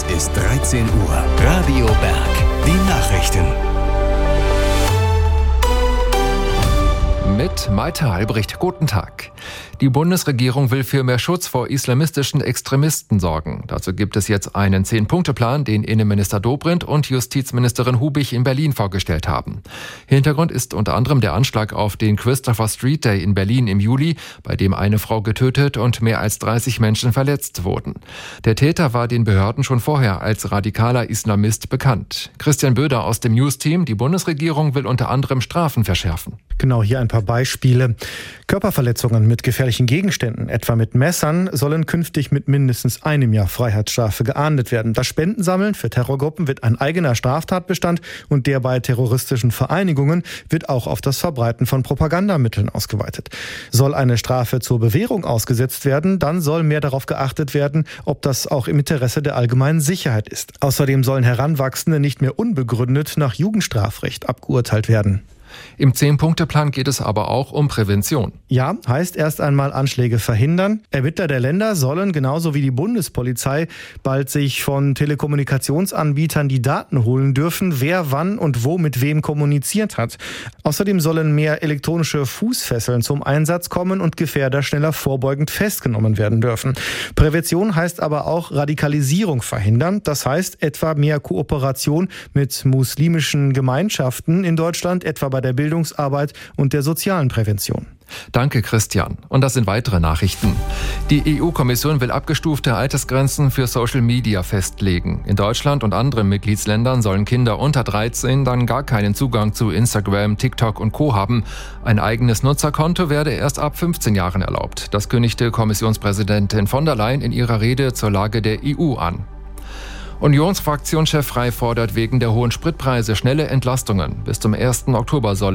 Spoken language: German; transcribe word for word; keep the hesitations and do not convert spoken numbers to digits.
ist dreizehn Uhr. Radio Berg. Die Nachrichten. Mit Maite Halbricht. Guten Tag. Die Bundesregierung will für mehr Schutz vor islamistischen Extremisten sorgen. Dazu gibt es jetzt einen Zehn-Punkte-Plan, den Innenminister Dobrindt und Justizministerin Hubig in Berlin vorgestellt haben. Hintergrund ist unter anderem der Anschlag auf den Christopher Street Day in Berlin im Juli, bei dem eine Frau getötet und mehr als dreißig Menschen verletzt wurden. Der Täter war den Behörden schon vorher als radikaler Islamist bekannt. Christian Böder aus dem News-Team. Die Bundesregierung will unter anderem Strafen verschärfen. Genau, hier ein paar Beispiele. Körperverletzungen mit gefährlichen Gegenständen, etwa mit Messern, sollen künftig mit mindestens einem Jahr Freiheitsstrafe geahndet werden. Das Spendensammeln für Terrorgruppen wird ein eigener Straftatbestand und der bei terroristischen Vereinigungen wird auch auf das Verbreiten von Propagandamitteln ausgeweitet. Soll eine Strafe zur Bewährung ausgesetzt werden, dann soll mehr darauf geachtet werden, ob das auch im Interesse der allgemeinen Sicherheit ist. Außerdem sollen Heranwachsende nicht mehr unbegründet nach Jugendstrafrecht abgeurteilt werden. Im Zehn-Punkte-Plan geht es aber auch um Prävention. Ja, heißt erst einmal Anschläge verhindern. Ermittler der Länder sollen genauso wie die Bundespolizei bald sich von Telekommunikationsanbietern die Daten holen dürfen, wer wann und wo mit wem kommuniziert hat. Außerdem sollen mehr elektronische Fußfesseln zum Einsatz kommen und Gefährder schneller vorbeugend festgenommen werden dürfen. Prävention heißt aber auch Radikalisierung verhindern. Das heißt etwa mehr Kooperation mit muslimischen Gemeinschaften in Deutschland, etwa bei der Bildungsarbeit und der sozialen Prävention. Danke, Christian. Und das sind weitere Nachrichten. Die E U-Kommission will abgestufte Altersgrenzen für Social Media festlegen. In Deutschland und anderen Mitgliedsländern sollen Kinder unter dreizehn dann gar keinen Zugang zu Instagram, TikTok und Co. haben. Ein eigenes Nutzerkonto werde erst ab fünfzehn Jahren erlaubt. Das kündigte Kommissionspräsidentin von der Leyen in ihrer Rede zur Lage der E U an. Unionsfraktionschef Frey fordert wegen der hohen Spritpreise schnelle Entlastungen. Bis zum ersten Oktober soll